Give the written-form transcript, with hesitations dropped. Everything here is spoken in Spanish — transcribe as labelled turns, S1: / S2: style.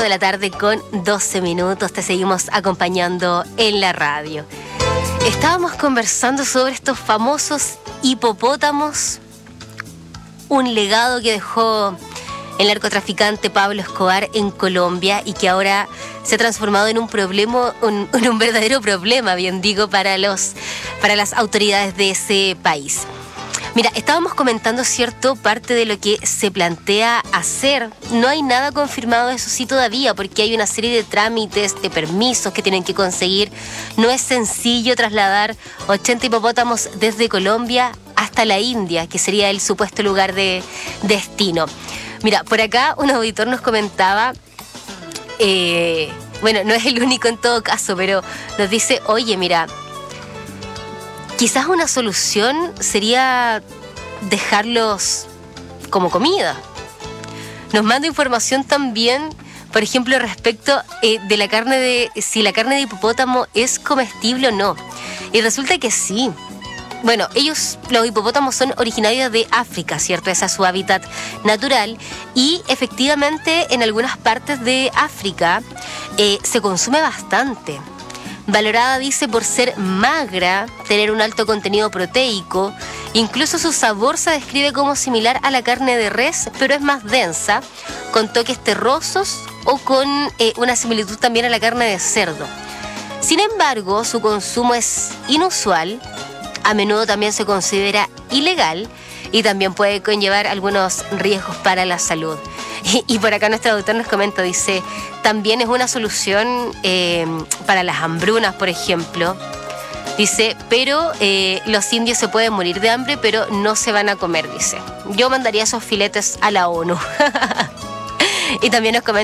S1: 5 de la tarde con 12 minutos. Te seguimos acompañando en la radio. Estábamos conversando sobre estos famosos hipopótamos, un legado que dejó el narcotraficante Pablo Escobar en Colombia y que ahora se ha transformado en un problema, en un verdadero problema, bien digo, para las autoridades de ese país. Mira, estábamos comentando, ¿cierto?, parte de lo que se plantea hacer. No hay nada confirmado de eso sí todavía, porque hay una serie de trámites, de permisos que tienen que conseguir. No es sencillo trasladar 80 hipopótamos desde Colombia hasta la India, que sería el supuesto lugar de destino. Mira, por acá un auditor nos comentaba, bueno, no es el único en todo caso, pero nos dice, oye, mira, quizás una solución sería dejarlos como comida. Nos manda información también, por ejemplo, respecto de la carne si la carne de hipopótamo es comestible o no. Y resulta que sí. Bueno, los hipopótamos son originarios de África, ¿cierto? Ese es su hábitat natural. Y efectivamente en algunas partes de África se consume bastante. Valorada, dice, por ser magra, tener un alto contenido proteico. Incluso su sabor se describe como similar a la carne de res, pero es más densa, con toques terrosos o con una similitud también a la carne de cerdo. Sin embargo, su consumo es inusual, a menudo también se considera ilegal y también puede conllevar algunos riesgos para la salud. Y por acá nuestro doctor nos comenta, dice, también es una solución para las hambrunas, por ejemplo. Dice, pero los indios se pueden morir de hambre, pero no se van a comer, dice. Yo mandaría esos filetes a la ONU. Y también nos comenta